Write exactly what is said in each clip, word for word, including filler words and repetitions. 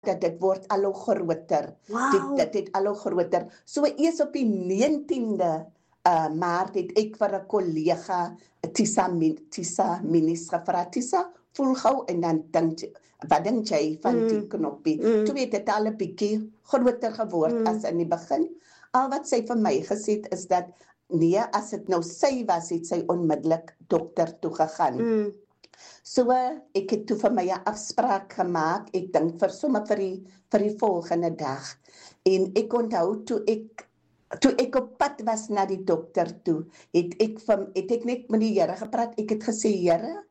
dat dit word al hoe groter. Wow. Dit, dit het al hoe groter. So eers op die negentiende uh, Maart het ek vir 'n kollega, Tisa, Min, Tisa Minis gevra, Tisa, voel gou en dan dink wat dink jy van mm. die knoppie? Mm. Toe het dit al 'n bietjie groter geword mm. as in die begin. Al wat sy vir my gesê het is dat nee, as dit nou sy was, het sy onmiddellik dokter toe gegaan. Mm. So ek het toe vir my 'n afspraak gemaak, ek dink vir sommer vir die vir die volgende dag. En ek onthou toe ek toe ek op pad was na die dokter toe, het ek van het ek net met die Here gepraat. Ek het gesê, Here,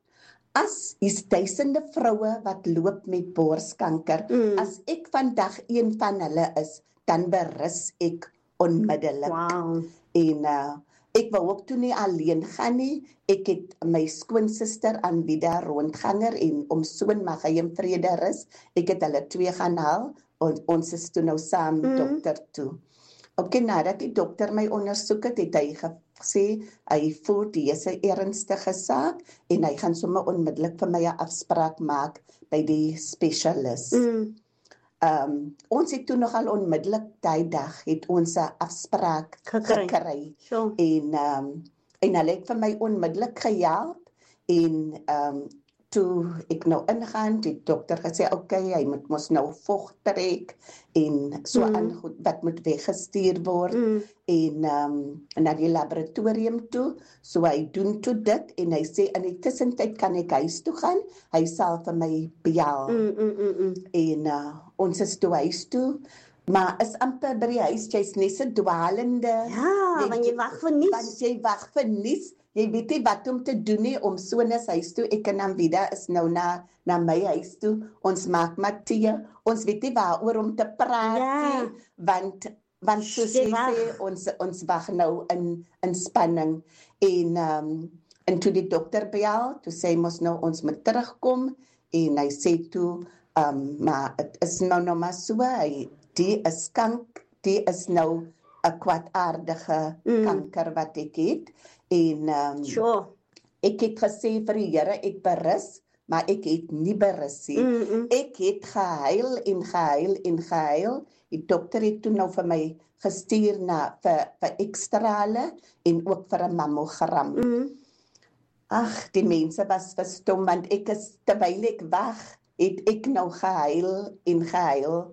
as is duisende vroue wat loop met borskanker, mm. as ek vandag een van hulle is, dan berus ek onmiddellik. Wow. En uh, ek wou ook toe nie alleen gaan nie. Ek het my skoonsister Anvida rondganger en om soon mag hy in vrede rus. Ek het hulle twee gaan haal en ons is toe nou saam mm. dokter toe. Ook nadat die dokter my ondersoek het, het hy gesê hy voel die is 'n ernstige saak en hy gaan sommer onmiddellik vir my 'n afspraak maak by die spesialis. Mm. Um, ons het toe nogal onmiddellik die dag het ons 'n afspraak gekry. gekry. Sure. En um, en hulle het vir my onmiddellik gehelp en um, toe ek nou ingaan, die dokter gesê, oké, okay, hy moet mos nou vocht trek en so mm. aan goed wat moet weggestuur word mm. en um, na die laboratorium toe. So hy doen toe dit en hy sê in die tussentyd kan ek huis toe gaan. Hy sal vir my bel. Mm, mm, mm, mm. En uh, ons is toe huis toe. Maar is amper by die huis, jy's net so dwalende. Ja, want jy wag vir niks. Want jy wag vir niks. Jy weet nie wat om te doen nie om so na huis toe. Ek en Anvida is nou na na my huis toe. Ons maak maar tee. Ons weet nie waaroor om te praat nie, ja. want want soos jy sê, ons ons wag nou in in spanning. En um, en toe die dokter bel, toe sê hy mos nou ons moet terugkom en hy sê toe um, maar dit is nou nog maar so, hy die is kank, die is nou 'n kwaadaardige mm. kanker wat ek het. En um, sure. ek het gesê vir die Here, ek berus, maar ek het nie berus nie. Mm -mm. Ek het gehuil en gehuil en gehuil. Die dokter het toe nou vir my gestuur na vir, vir ekstrale en ook vir 'n mammogram. Mm. Ag, die mense was verstom, want ek is, terwyl ek wag, het ek nou gehuil en gehuil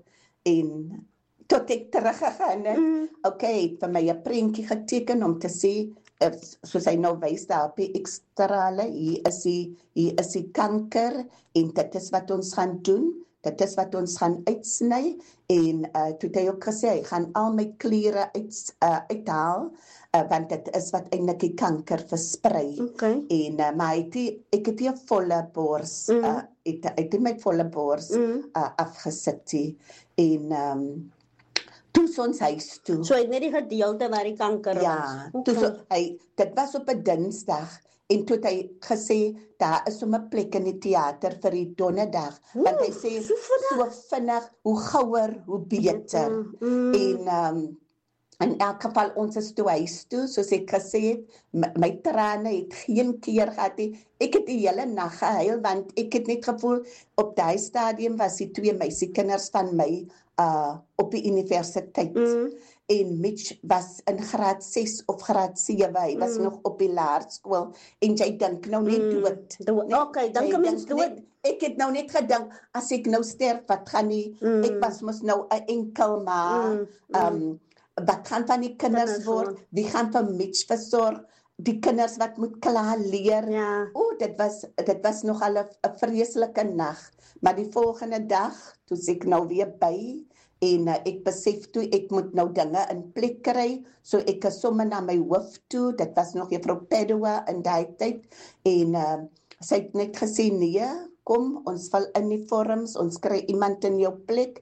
en tot ek teruggegaan het. Mm. Okay, het vir my 'n prentjie geteken om te sê, soos hy nou wys daar op die ekstrale, hier is die, hier is die kanker en dit is wat ons gaan doen, dit is wat ons gaan uitsny en uh, toe het hy ook gesê, hy gaan al my kliere uit, uh, uithaal, uh, want dit is wat eintlik die kanker versprei. Okay. En uh, maar het die, ek het die volle bors, mm. uh, het, het die my volle bors mm. uh, afgesit die. En um, toe ons huis toe. So hy het net die gedeelte waar die kanker was. Ja, toe so, hy, dit was op 'n Dinsdag en toe het hy gesê daar is sommer 'n plek in die teater vir die Donderdag. Oeh, want hy sê so vinnig, so vinnig hoe gouer, hoe beter. Mm, mm. En um, in elk geval ons is toe huis toe, soos ek gesê het, my, my trane het geen keer gehad nie. Ek het die hele nag gehuil want ek het net gevoel op daai stadium was die twee meisiekinders van my uh op die universiteit. Mm. En Mitch was in graad ses of graad sewe. Hy was mm. nog op die laerskool en jy dink nou net mm. dood. Do okay, dan kom mens dood. Net, ek het nou net gedink as ek nou sterf, wat gaan nie? Mm. Ek was mos nou 'n enkel ma. Mm. Um wat gaan van die kinders, kinders word? Wie gaan vir Mitch versorg? Die kinders wat moet klaar leer. Ja. O, dit was dit was nog al 'n vreeslike nag. Maar die volgende dag, toe ek nou weer by en uh, ek besef toe ek moet nou dinge in plek kry, so ek is sommer na my hoof toe. Dit was nog juffrou Padua in daai tyd en uh, sy het net gesê nee, kom, ons val in die vorms, ons kry iemand in jou plek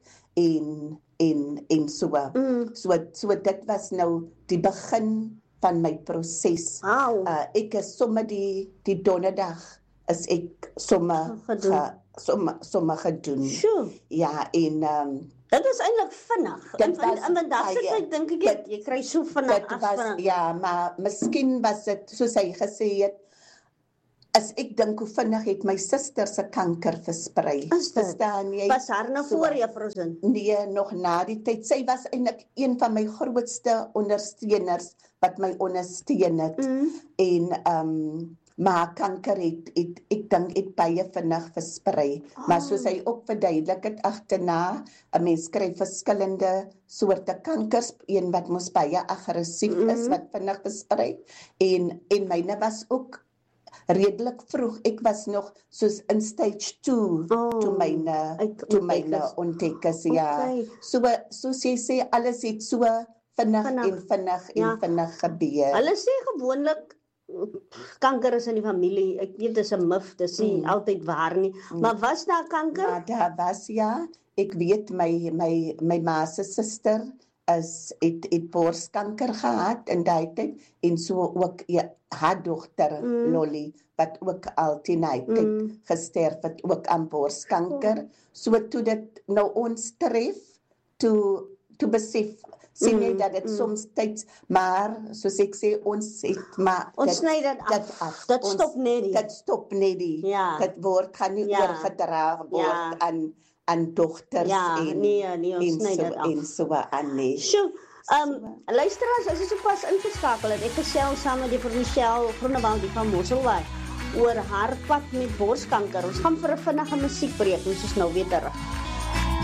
en en en so. Mm. So so dit was nou die begin van my proses. Wow. Uh, ek is sommer die die Donderdag is ek sommer ge, sommer sommer gedoen. Sure. Ja, en um, dit is eintlik vinnig. En van en vandag se tyd dink ek jy, jy kry so vinnig af. Ja, maar miskien was dit soos hy gesê het as ek dink hoe vinnig het my suster se kanker versprei. Is dit? Verstaan jy? Was haar nou So, voor Juffrou Zin? Nee, nog na die tyd. Sy was eintlik een van my grootste ondersteuners wat my ondersteun het. Mm. En um, maar kanker het, het ek dink het baie vinnig versprei. Oh. Maar soos hy ook verduidelik het agterna, 'n mens kry verskillende soorte kankers, een wat mos baie aggressief mm. is, wat vinnig versprei. En en myne was ook redelik vroeg. Ek was nog soos in stage two oh, toe myne toe myne ontdek is, ja. Okay. So soos jy sê, alles het so vinnig, vinnig. en vinnig en Ja. vinnig gebeur. Hulle sê gewoonlik kanker is in die familie. Ek weet dis 'n mif, dis nie Mm. altyd waar nie. Maar was daar kanker? Maar daar was, ja. Ek weet my my my ma se suster is het het borskanker gehad in daai tyd en so ook ja, haar dogter Mm. Lolly wat ook al teen hy tyd Mm. gesterf het ook aan borskanker. So toe dit nou ons tref, toe toe besef sien jy Mm, dat dit mm. soms tyds, maar soos ek sê, ons het maar Ons dit- sny dit af. dit af. Dit Ons- stop net nie. Dit stop net nie. Ja. Dit word gaan nie Ja. oorgedra word Ja. aan aan dogters Ja, en nee, nee, ons en sny so dit af. en so aan nie. Sjoe, um, luisteraars, as jy sopas ingeskakel het, ek gesels saam met juffrou Michelle Groenewald die van Mosselbaai oor haar pad met borskanker. Ons gaan vir 'n vinnige musiekbreek, ons is nou weer terug.